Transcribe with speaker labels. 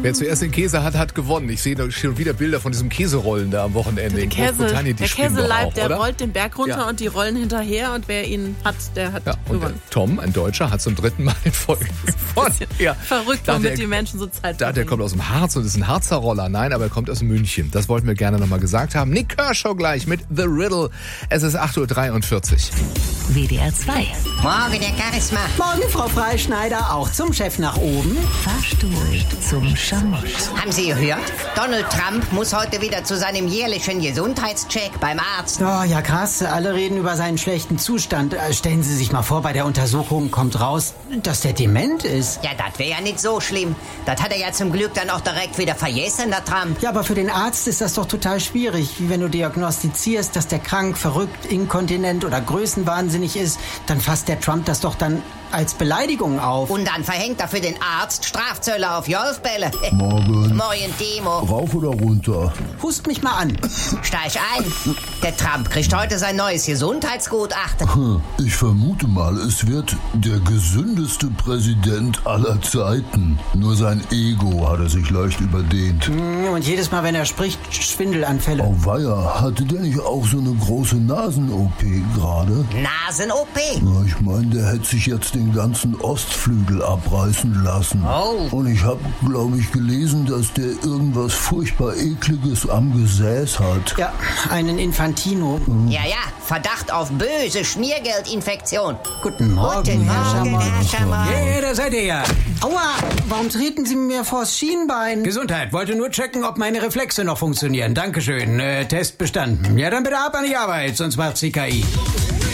Speaker 1: Wer zuerst den Käse hat, hat gewonnen. Ich sehe da schon wieder Bilder von diesem Käserollen da am Wochenende in Großbritannien.
Speaker 2: Der Käseleib,
Speaker 1: auch,
Speaker 2: der
Speaker 1: oder?
Speaker 2: rollt den Berg runter und die rollen hinterher und wer ihn hat, der hat gewonnen.
Speaker 1: Tom, ein Deutscher, hat zum 3. Mal in Folge gewonnen. Ja.
Speaker 2: Verrückt, womit die Menschen so Zeit
Speaker 1: verbringen. Der kommt aus dem Harz und ist ein Harzer Roller. Nein, aber er kommt aus München. Das wollten wir gerne nochmal gesagt haben. Nick Kershaw gleich mit The Riddle. Es ist 8:43 Uhr.
Speaker 3: WDR 2.
Speaker 4: Morgen, der Charisma.
Speaker 5: Morgen, Frau Freischneider, auch zum Chef nach oben.
Speaker 3: Fahrstuhl zum Schamott.
Speaker 4: Haben Sie gehört? Donald Trump muss heute wieder zu seinem jährlichen Gesundheitscheck beim Arzt.
Speaker 5: Oh, ja krass, alle reden über seinen schlechten Zustand. Stellen Sie sich mal vor, bei der Untersuchung kommt raus, dass der dement ist.
Speaker 4: Ja, das wäre ja nicht so schlimm. Das hat er ja zum Glück dann auch direkt wieder vergessen, der Trump.
Speaker 5: Ja, aber für den Arzt ist das doch total schwierig. Wie wenn du diagnostizierst, dass der krank, verrückt, inkontinent oder größenwahnsinnig ist, dann fasst der Trump das doch dann als Beleidigung auf.
Speaker 4: Und dann verhängt er für den Arzt Strafzölle auf Golfbälle.
Speaker 6: Morgen.
Speaker 4: Moin, Timo.
Speaker 6: Rauf oder runter?
Speaker 5: Hust mich mal an.
Speaker 4: Steig ein. Der Trump kriegt heute sein neues Gesundheitsgutachten.
Speaker 6: Ich vermute mal, es wird der gesündeste Präsident aller Zeiten. Nur sein Ego hat er sich leicht überdehnt.
Speaker 5: Und jedes Mal, wenn er spricht, Schwindelanfälle.
Speaker 6: Auweia, hatte der nicht auch so eine große Nasen-OP gerade?
Speaker 4: Nasen-OP?
Speaker 6: Na, ich meine, der hätte sich jetzt den ganzen Ostflügel abreißen lassen.
Speaker 4: Oh.
Speaker 6: Und ich habe, glaube ich, gelesen, dass der irgendwas furchtbar Ekliges am Gesäß hat.
Speaker 5: Ja, einen Infantino.
Speaker 4: Ja, Verdacht auf böse Schmiergeldinfektion.
Speaker 5: Guten Morgen,
Speaker 4: Guten
Speaker 5: Herr
Speaker 4: Morgen,
Speaker 5: Schammer.
Speaker 4: Herr Schammer.
Speaker 7: Hey, da seid ihr ja.
Speaker 5: Aua, warum treten Sie mir vors Schienbein?
Speaker 7: Gesundheit. Wollte nur checken, ob meine Reflexe noch funktionieren. Dankeschön. Test bestanden. Ja, dann bitte ab an die Arbeit, sonst macht's die KI.